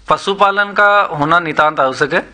पशुपालन का होना नितांत आवश्यक है।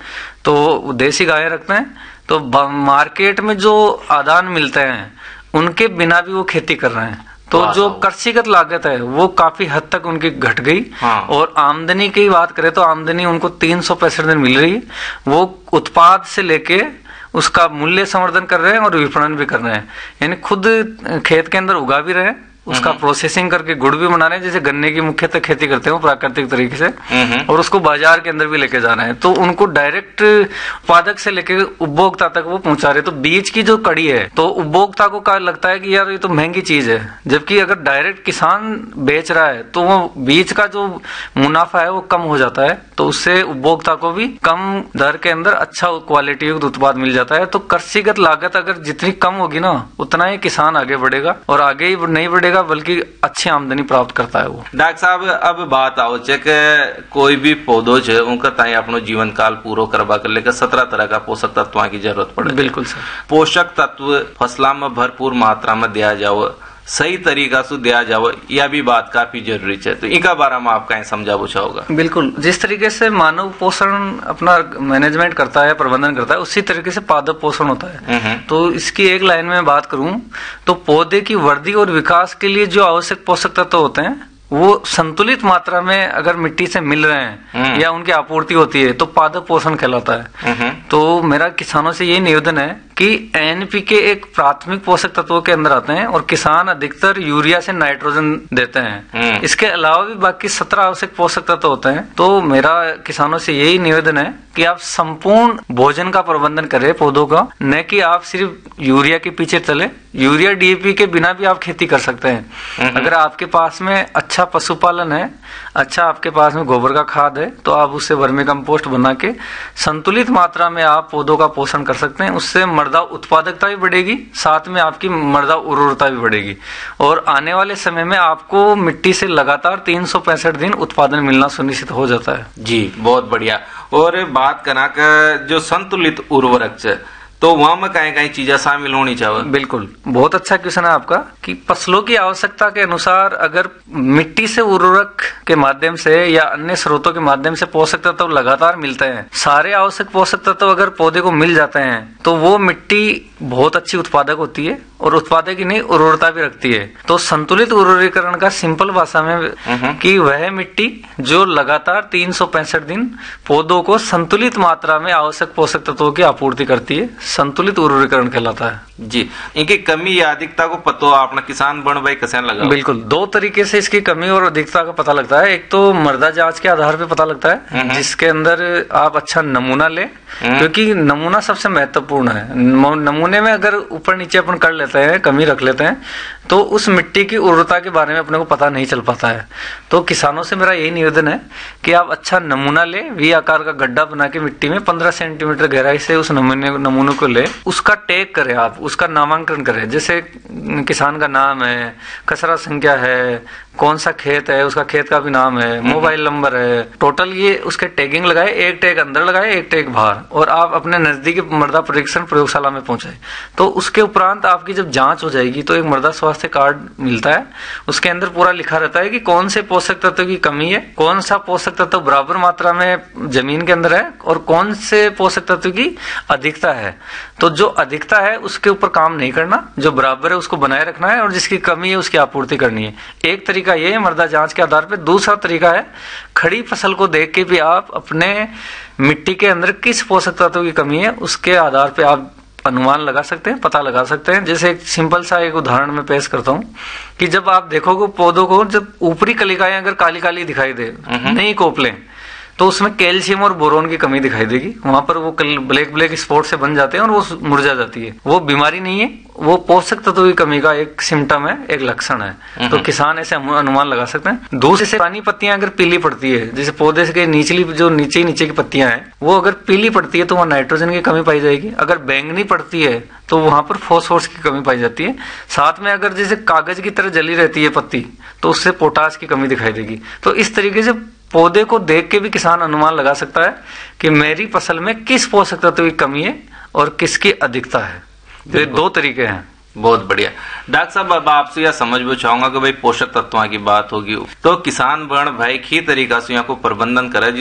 तो देसी गायें रखते हैं तो मार्केट में जो आदान मिलते हैं उनके बिना भी वो खेती कर रहे हैं, तो जो कृषिगत लागत है वो काफी हद तक उनकी घट गई। और आमदनी की बात करें तो आमदनी उनको 365 दिन मिल रही है। वो उत्पाद से लेके उसका मूल्य संवर्धन कर रहे हैं और विपणन भी कर रहे हैं, यानी खुद खेत के अंदर उगा भी रहे हैं, उसका प्रोसेसिंग करके गुड़ भी बना रहे हैं, जैसे गन्ने की मुख्यतः खेती करते हैं प्राकृतिक तरीके से, और उसको बाजार के अंदर भी लेके जा रहे हैं। तो उनको डायरेक्ट उत्पादक से लेके उपभोक्ता तक वो पहुंचा रहे हैं। तो बीज की जो कड़ी है, तो उपभोक्ता को क्या लगता है कि यार ये तो महंगी चीज है, जबकि अगर डायरेक्ट किसान बेच रहा है तो वो बीज का जो मुनाफा है वो कम हो जाता है, तो उससे उपभोक्ता को भी कम दर के अंदर अच्छा क्वालिटी युक्त उत्पाद मिल जाता है। तो कृषिगत लागत अगर जितनी कम होगी ना, उतना ही किसान आगे बढ़ेगा, और आगे ही नहीं बढ़ेगा बल्कि अच्छी आमदनी प्राप्त करता है वो। डॉक्टर साहब, अब बात आओ चेक कोई भी पौधो है उनका ताई अपनो जीवन काल पूरा करवा कर लेकर 17 तरह का पोषक तत्वों की जरूरत पड़े। बिल्कुल सर। पोषक तत्व फसला में भरपूर मात्रा में दिया जाओ, सही तरीका से दिया जाओ, यह भी बात काफी जरूरी है। तो इनका बारे में आप कहीं समझा बुझा होगा? बिल्कुल, जिस तरीके से मानव पोषण अपना मैनेजमेंट करता है, प्रबंधन करता है, उसी तरीके से पादप पोषण होता है। तो इसकी एक लाइन में बात करूं तो पौधे की वृद्धि और विकास के लिए जो आवश्यक पोषक तत्व होते हैं वो संतुलित मात्रा में अगर मिट्टी से मिल रहे हैं या उनकी आपूर्ति होती है तो पादप पोषण कहलाता है। तो मेरा किसानों से यही निवेदन है कि एनपीके एक प्राथमिक पोषक तत्वों के अंदर आते हैं और किसान अधिकतर यूरिया से नाइट्रोजन देते हैं। इसके अलावा भी बाकी 17 आवश्यक पोषक तत्व होते हैं। तो मेरा किसानों से यही निवेदन है कि आप संपूर्ण भोजन का प्रबंधन करें पौधों का, न कि आप सिर्फ यूरिया के पीछे चले। यूरिया डीएपी के बिना भी आप खेती कर सकते हैं। अगर आपके पास में अच्छा पशुपालन है, अच्छा आपके पास में गोबर का खाद है, तो आप उससे वर्मी कंपोस्ट बना के संतुलित मात्रा में आप पौधों का पोषण कर सकते हैं। उससे मृदा उत्पादकता भी बढ़ेगी, साथ में आपकी मृदा उर्वरता भी बढ़ेगी, और आने वाले समय में आपको मिट्टी से लगातार 365 दिन उत्पादन मिलना सुनिश्चित हो जाता है। जी, बहुत बढ़िया। और बात करना का जो संतुलित उर्वरक है तो वहां में कई चीजें शामिल होनी चाहिए। बिल्कुल, बहुत अच्छा क्वेश्चन है आपका कि फसलों की आवश्यकता के अनुसार अगर मिट्टी से उर्वरक के माध्यम से या अन्य स्रोतों के माध्यम से पोषक तत्व लगातार मिलते हैं, सारे आवश्यक पोषक तत्व अगर पौधे को मिल जाते हैं तो वो मिट्टी बहुत अच्छी उत्पादक होती है और उत्पादक ही नहीं उर्वरता भी रखती है। तो संतुलित उर्वरीकरण का सिंपल भाषा में कि वह मिट्टी जो लगातार 365 दिन पौधों को संतुलित मात्रा में आवश्यक पोषक तत्वों की आपूर्ति करती है, संतुलित उर्वरीकरण कहलाता है। जी, इनकी कमी या अधिकता को पता आपने किसान बन भाई कैसे लगा? बिल्कुल, 2 तरीके से इसकी कमी और अधिकता का पता लगता है। एक तो मृदा जांच के आधार पे पता लगता है, जिसके अंदर आप अच्छा नमूना ले, क्योंकि नमूना सबसे महत्वपूर्ण है। नमूने में अगर ऊपर नीचे अपन कर लेते हैं, कमी रख लेते हैं, तो उस मिट्टी की उर्वरता के बारे में अपने को पता नहीं चल पाता है। तो किसानों से मेरा यही निवेदन है कि आप अच्छा नमूना ले, वी आकार का गड्ढा बना के मिट्टी में 15 सेंटीमीटर गहराई से उस नमूने को ले, उसका टैग करें, आप उसका नामांकन करें। जैसे किसान का नाम है, खसरा संख्या है, कौन सा खेत है, उसका खेत का भी नाम है, मोबाइल नंबर है, टोटल ये उसके टैगिंग लगाए, एक टैग अंदर लगाए, एक टैग बाहर, और आप अपने नजदीकी मृदा परीक्षण प्रयोगशाला में पहुंचाए। तो उसके उपरांत आपकी जब जांच हो जाएगी तो एक मृदा स्वास्थ्य कार्ड मिलता है, उसके अंदर पूरा लिखा रहता है कि कौन से पोषक तत्व की कमी है, कौन सा पोषक तत्व बराबर मात्रा में जमीन के अंदर है, और कौन से पोषक तत्व की अधिकता है। तो जो अधिकता है उसके ऊपर काम नहीं करना, जो बराबर है उसको बनाए रखना है, और जिसकी कमी है उसकी आपूर्ति करनी है। एक तरीका ये है मृदा जांच के आधार पर। दूसरा तरीका है खड़ी फसल को देख के भी आप अपने मिट्टी के अंदर किस पोषक तत्व की कमी है उसके आधार पे आप अनुमान लगा सकते हैं, पता लगा सकते हैं। जैसे एक सिंपल सा एक उदाहरण मैं पेश करता हूँ कि जब आप देखोगे पौधों को, जब ऊपरी कलिकाएं अगर काली काली दिखाई दे, नहीं कोपलें, तो उसमें कैल्शियम और बोरोन की कमी दिखाई देगी। वहां पर वो ब्लैक ब्लैक स्पॉट से बन जाते हैं और वो मुरझा जाती है। वो बीमारी नहीं है, वो पोषक तत्व की कमी का एक सिम्टम है, एक लक्षण है। तो किसान ऐसे अनुमान लगा सकते हैं। दूसरे से पुरानी पत्तियां अगर पीली पड़ती है, जैसे पौधे के निचली जो नीचे की पत्तियां हैं वो अगर पीली पड़ती है तो वहां नाइट्रोजन की कमी पाई जाएगी। अगर बैंगनी पड़ती है तो वहां पर फॉस्फोरस की कमी पाई जाती है। साथ में अगर जैसे कागज की तरह जली रहती है पत्ती तो उससे पोटास की कमी दिखाई देगी। तो इस तरीके से पौधे को देख के भी किसान अनुमान लगा सकता है कि मेरी फसल में किस पोषक तत्व की कमी है और किसकी अधिकता है। तो ये 2 तरीके हैं। बहुत बढ़िया। डॉक्टर साहब, अब आपसे यह समझ में चाहूंगा कि भाई पोषक तत्वों की बात होगी तो किसान बन भाई की तरीका से यहाँ को प्रबंधन करे